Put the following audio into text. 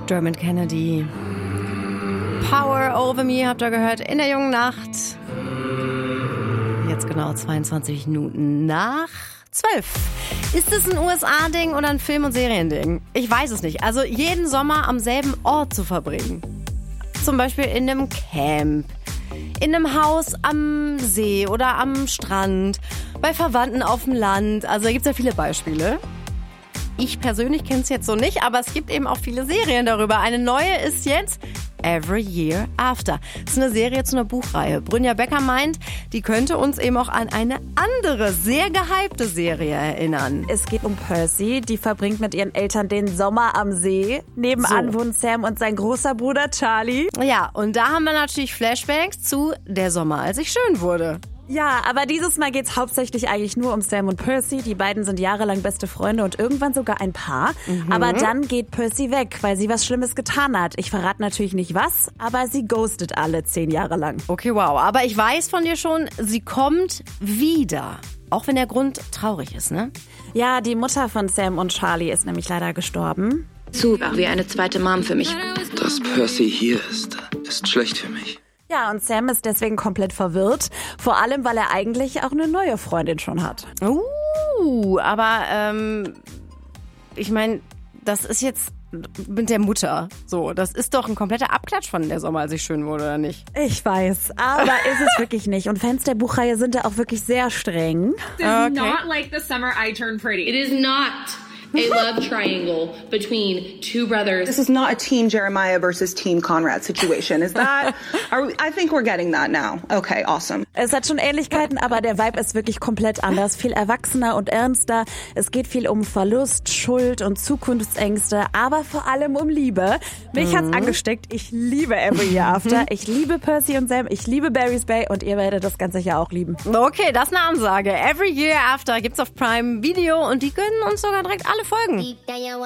Dermot Kennedy. Power Over Me habt ihr gehört in der jungen Nacht. Jetzt genau 22 Minuten nach 12. Ist es ein USA-Ding oder ein Film- und Seriending? Ich weiß es nicht. Also jeden Sommer am selben Ort zu verbringen. Zum Beispiel in einem Camp, in einem Haus am See oder am Strand, bei Verwandten auf dem Land. Also da gibt es ja viele Beispiele. Ich persönlich kenne es jetzt so nicht, aber es gibt eben auch viele Serien darüber. Eine neue ist jetzt Every Year After. Das ist eine Serie zu einer Buchreihe. Brynja Becker meint, die könnte uns eben auch an eine andere, sehr gehypte Serie erinnern. Es geht um Percy, die verbringt mit ihren Eltern den Sommer am See. Nebenan wohnen Sam und sein großer Bruder Charlie. Ja, und da haben wir natürlich Flashbacks zu Der Sommer, als ich schön wurde. Ja, aber dieses Mal geht's hauptsächlich eigentlich nur um Sam und Percy. Die beiden sind jahrelang beste Freunde und irgendwann sogar ein Paar. Aber dann geht Percy weg, weil sie was Schlimmes getan hat. Ich verrate natürlich nicht was, aber sie ghostet alle 10 Jahre lang. Okay, wow. Aber ich weiß von dir schon, sie kommt wieder. Auch wenn der Grund traurig ist, ne? Ja, die Mutter von Sam und Charlie ist nämlich leider gestorben. Wie eine zweite Mom für mich. Dass Percy hier ist schlecht für mich. Ja, und Sam ist deswegen komplett verwirrt. Vor allem, weil er eigentlich auch eine neue Freundin schon hat. Aber ich meine, das ist jetzt mit der Mutter so. Das ist doch ein kompletter Abklatsch von Der Sommer, als ich schön wurde, oder nicht? Ich weiß, aber ist es wirklich nicht. Und Fans der Buchreihe sind da auch wirklich sehr streng. This is not like the summer I turned pretty. It is not a love triangle between two brothers. This is not a Team Jeremiah versus Team Conrad situation. Is that? I think we're getting that now. Okay, awesome. Es hat schon Ähnlichkeiten, aber der Vibe ist wirklich komplett anders. Viel erwachsener und ernster. Es geht viel um Verlust, Schuld und Zukunftsängste, aber vor allem um Liebe. Mich hat's angesteckt. Ich liebe Every Year After. Ich liebe Percy und Sam. Ich liebe Barry's Bay und ihr werdet das Ganze ja auch lieben. Okay, das ist eine Ansage. Every Year After gibt's auf Prime Video und die gönnen uns sogar direkt alle Folgen.